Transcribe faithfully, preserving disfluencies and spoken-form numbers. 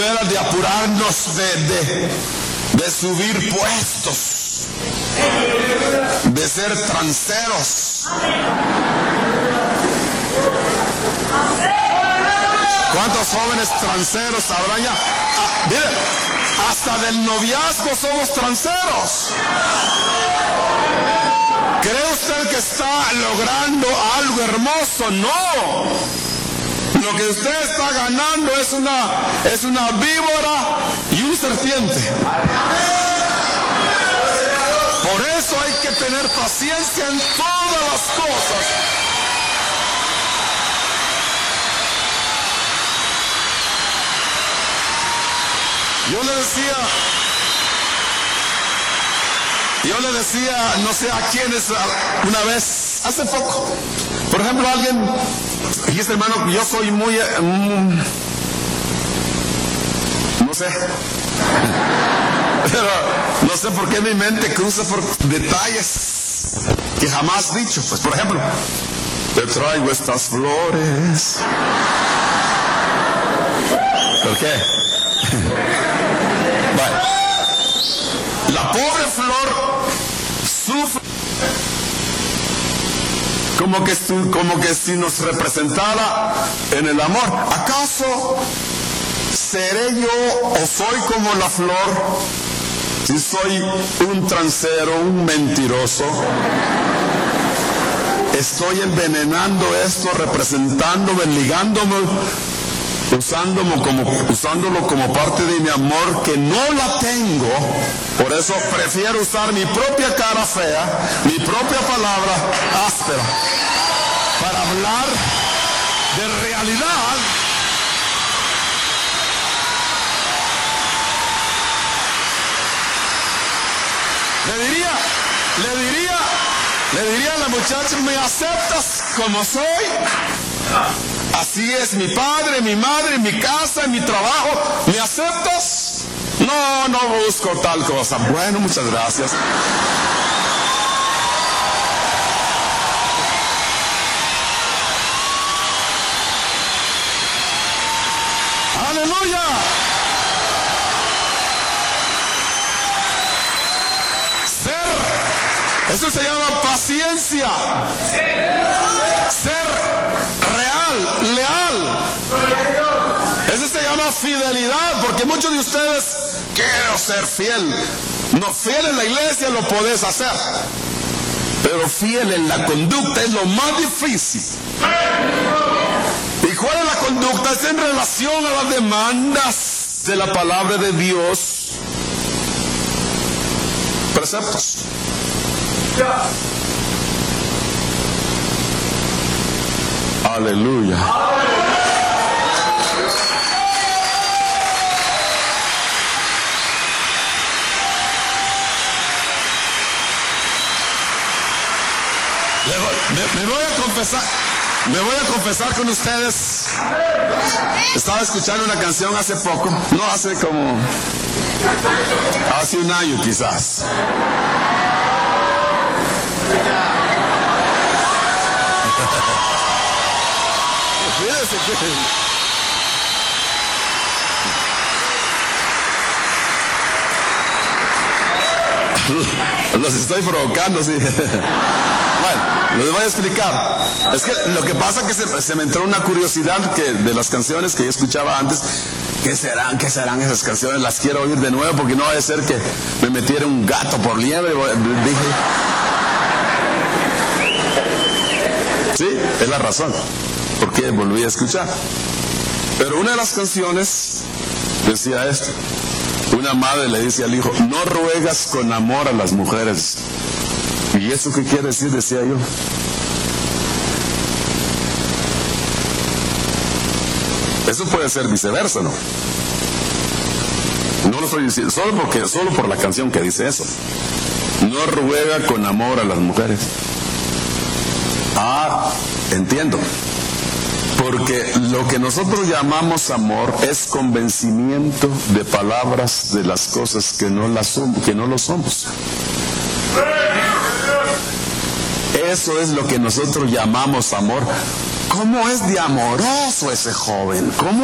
veras de apurarnos de, de, de subir puestos, de ser transeros. ¿Cuántos jóvenes transeros habrá ya? Ah, mire, hasta del noviazgo somos transeros. ¿Cree usted que está logrando algo hermoso? No. Lo que usted está ganando es una, es una víbora y un serpiente. Por eso hay que tener paciencia en todas las cosas. Yo le decía, yo le decía, no sé a quiénes, una vez, hace poco, por ejemplo, alguien, dijiste, hermano, yo soy muy, um, no sé, pero no sé por qué mi mente cruza por detalles que jamás dicho. Pues, por ejemplo, te traigo estas flores. ¿Por qué? Bueno, la pobre flor sufre como que, como que si nos representara en el amor. ¿Acaso seré yo o soy como la flor si soy un transero, un mentiroso? Estoy envenenando esto, representándome, ligándome, usándolo como, usándolo como parte de mi amor que no la tengo. Por eso prefiero usar mi propia cara fea, mi propia palabra áspera, para hablar de realidad. Le diría, le diría, le diría a la muchacha, ¿me aceptas como soy? Así es mi padre, mi madre, mi casa, mi trabajo. ¿Me aceptas? No, no busco tal cosa. Bueno, muchas gracias. ¡Aleluya! Ser, eso se llama paciencia. Ser real, leal. Eso se llama fidelidad, porque muchos de ustedes quieren ser fiel. No, fiel en la iglesia lo podés hacer, pero fiel en la conducta es lo más difícil. ¿Y cuál es la conducta? Es en relación a las demandas de la palabra de Dios. Preceptos. Aleluya. Me, me voy a confesar, me voy a confesar con ustedes. Estaba escuchando una canción hace poco, no hace como, hace un año quizás. Fíjense que los estoy provocando, sí. Bueno, les voy a explicar. Es que lo que pasa es que se, se me entró una curiosidad que de las canciones que yo escuchaba antes. ¿Qué serán? ¿Qué serán esas canciones? Las quiero oír de nuevo porque no va a ser que me metiera un gato por liebre. Dije. Sí, es la razón. Porque volví a escuchar. Pero una de las canciones decía esto. Una madre le dice al hijo, no ruegas con amor a las mujeres. ¿Y eso qué quiere decir? Decía yo. Eso puede ser viceversa, ¿no? No lo estoy diciendo, solo porque, solo por la canción que dice eso. No ruega con amor a las mujeres. Ah, entiendo. Porque lo que nosotros llamamos amor es convencimiento de palabras de las cosas que no, las somos, que no lo somos. Eso es lo que nosotros llamamos amor. ¿Cómo es de amoroso ese joven? ¿Cómo